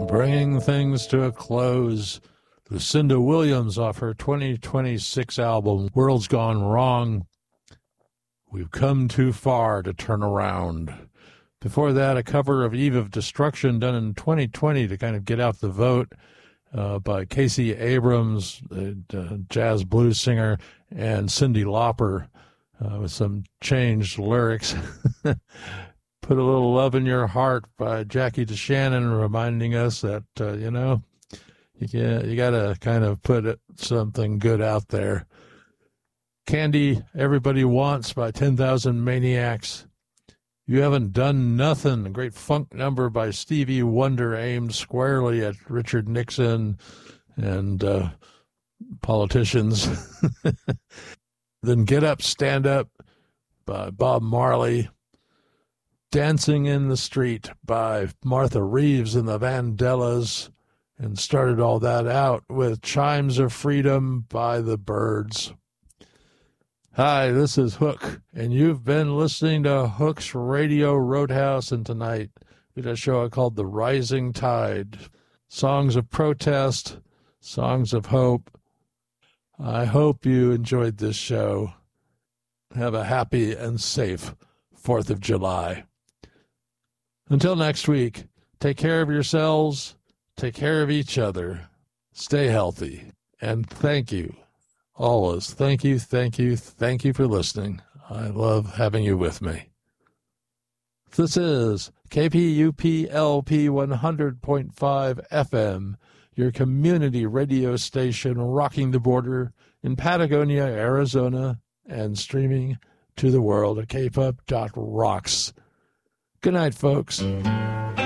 Bringing things to a close, Lucinda Williams off her 2026 album, World's Gone Wrong. We've come too far to turn around. Before that, a cover of Eve of Destruction done in 2020 to kind of get out the vote by Casey Abrams, a jazz blues singer, and Cyndi Lauper with some changed lyrics. Put a Little Love in Your Heart by Jackie DeShannon, reminding us that, you got to kind of put something good out there. Candy, Everybody Wants by 10,000 Maniacs. You Haven't Done Nothing, a great funk number by Stevie Wonder aimed squarely at Richard Nixon and politicians. Then Get Up, Stand Up by Bob Marley. Dancing in the Street by Martha Reeves and the Vandellas, and started all that out with Chimes of Freedom by the Byrds. Hi, this is Hook, and you've been listening to Hook's Radio Roadhouse, and tonight we did a show I called The Rising Tide. Songs of protest, songs of hope. I hope you enjoyed this show. Have a happy and safe 4th of July. Until next week, take care of yourselves, take care of each other, stay healthy, and thank you. Always, thank you for listening. I love having you with me. This is KPUP-LP 100.5 FM, your community radio station rocking the border in Patagonia, Arizona, and streaming to the world at kpup.rocks. Good night, folks.